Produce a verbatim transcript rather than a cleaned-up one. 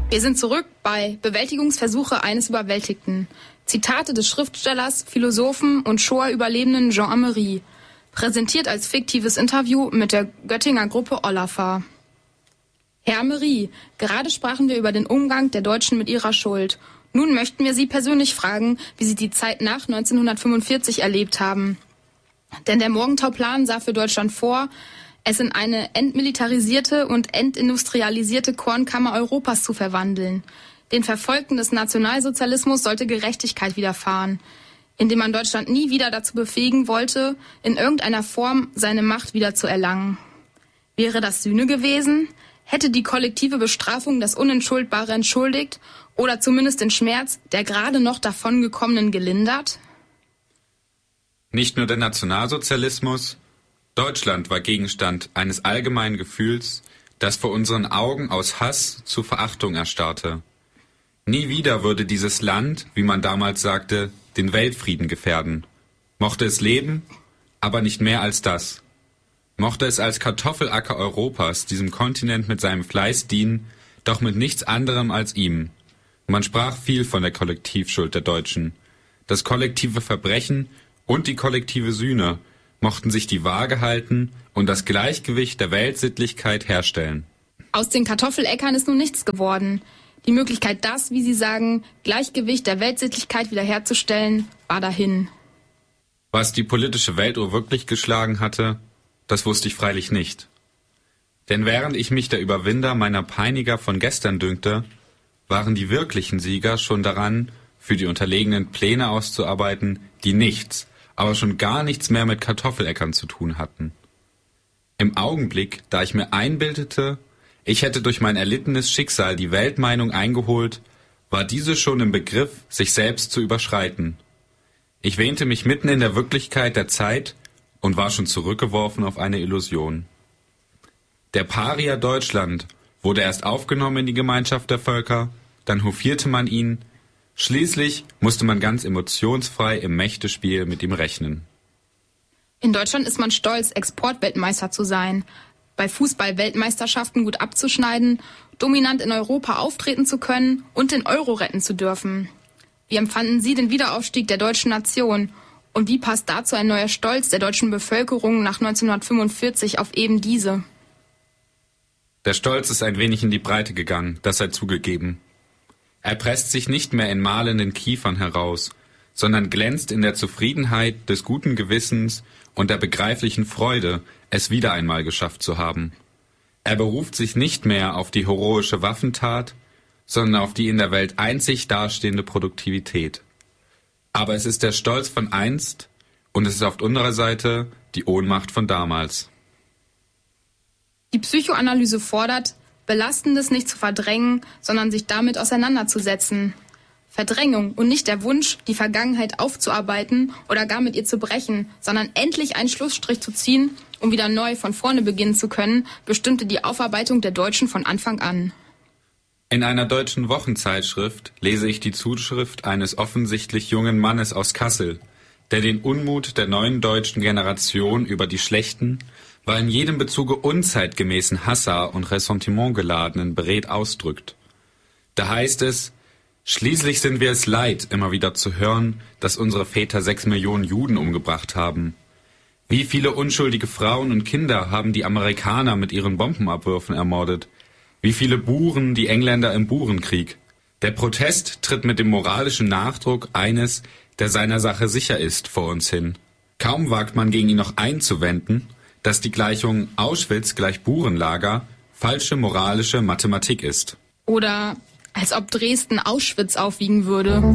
Wir sind zurück bei Bewältigungsversuche eines Überwältigten. Zitate des Schriftstellers, Philosophen und Shoah-Überlebenden Jean Amery. Präsentiert als fiktives Interview mit der Göttinger Gruppe Olafar. Herr Amery, gerade sprachen wir über den Umgang der Deutschen mit ihrer Schuld. Nun möchten wir Sie persönlich fragen, wie Sie die Zeit nach neunzehnhundertfünfundvierzig erlebt haben. Denn der Morgenthau-Plan sah für Deutschland vor, es in eine entmilitarisierte und entindustrialisierte Kornkammer Europas zu verwandeln. Den Verfolgten des Nationalsozialismus sollte Gerechtigkeit widerfahren, indem man Deutschland nie wieder dazu befähigen wollte, in irgendeiner Form seine Macht wieder zu erlangen. Wäre das Sühne gewesen? Hätte die kollektive Bestrafung das Unentschuldbare entschuldigt oder zumindest den Schmerz der gerade noch davongekommenen gelindert? Nicht nur der Nationalsozialismus, Deutschland war Gegenstand eines allgemeinen Gefühls, das vor unseren Augen aus Hass zu Verachtung erstarrte. Nie wieder würde dieses Land, wie man damals sagte, den Weltfrieden gefährden. Mochte es leben, aber nicht mehr als das. Mochte es als Kartoffelacker Europas diesem Kontinent mit seinem Fleiß dienen, doch mit nichts anderem als ihm. Man sprach viel von der Kollektivschuld der Deutschen. Das kollektive Verbrechen und die kollektive Sühne mochten sich die Waage halten und das Gleichgewicht der Weltsittlichkeit herstellen. Aus den Kartoffeläckern ist nun nichts geworden. Die Möglichkeit, das, wie Sie sagen, Gleichgewicht der Weltsittlichkeit wiederherzustellen, war dahin. Was die politische Weltuhr wirklich geschlagen hatte, das wusste ich freilich nicht. Denn während ich mich der Überwinder meiner Peiniger von gestern dünkte, waren die wirklichen Sieger schon daran, für die unterlegenen Pläne auszuarbeiten, die nichts, aber schon gar nichts mehr mit Kartoffeläckern zu tun hatten. Im Augenblick, da ich mir einbildete, ich hätte durch mein erlittenes Schicksal die Weltmeinung eingeholt, war diese schon im Begriff, sich selbst zu überschreiten. Ich wähnte mich mitten in der Wirklichkeit der Zeit und war schon zurückgeworfen auf eine Illusion. Der Paria Deutschland wurde erst aufgenommen in die Gemeinschaft der Völker, dann hofierte man ihn, schließlich musste man ganz emotionsfrei im Mächtespiel mit ihm rechnen. In Deutschland ist man stolz, Exportweltmeister zu sein, bei Fußball-Weltmeisterschaften gut abzuschneiden, dominant in Europa auftreten zu können und den Euro retten zu dürfen. Wie empfanden Sie den Wiederaufstieg der deutschen Nation? Und wie passt dazu ein neuer Stolz der deutschen Bevölkerung nach neunzehnhundertfünfundvierzig auf eben diese? Der Stolz ist ein wenig in die Breite gegangen, das sei zugegeben. Er presst sich nicht mehr in mahlenden Kiefern heraus, sondern glänzt in der Zufriedenheit des guten Gewissens und der begreiflichen Freude, es wieder einmal geschafft zu haben. Er beruft sich nicht mehr auf die heroische Waffentat, sondern auf die in der Welt einzig dastehende Produktivität. Aber es ist der Stolz von einst und es ist auf unserer Seite die Ohnmacht von damals. Die Psychoanalyse fordert, Belastendes nicht zu verdrängen, sondern sich damit auseinanderzusetzen. Verdrängung und nicht der Wunsch, die Vergangenheit aufzuarbeiten oder gar mit ihr zu brechen, sondern endlich einen Schlussstrich zu ziehen, um wieder neu von vorne beginnen zu können, bestimmte die Aufarbeitung der Deutschen von Anfang an. In einer deutschen Wochenzeitschrift lese ich die Zuschrift eines offensichtlich jungen Mannes aus Kassel, der den Unmut der neuen deutschen Generation über die schlechten, weil in jedem Bezuge unzeitgemäßen Hasser und Ressentiment geladenen Bered ausdrückt. Da heißt es: Schließlich sind wir es leid, immer wieder zu hören, dass unsere Väter sechs Millionen Juden umgebracht haben. Wie viele unschuldige Frauen und Kinder haben die Amerikaner mit ihren Bombenabwürfen ermordet? Wie viele Buren die Engländer im Burenkrieg? Der Protest tritt mit dem moralischen Nachdruck eines, der seiner Sache sicher ist, vor uns hin. Kaum wagt man gegen ihn noch einzuwenden, dass die Gleichung Auschwitz gleich Burenlager falsche moralische Mathematik ist. Oder als ob Dresden Auschwitz aufwiegen würde.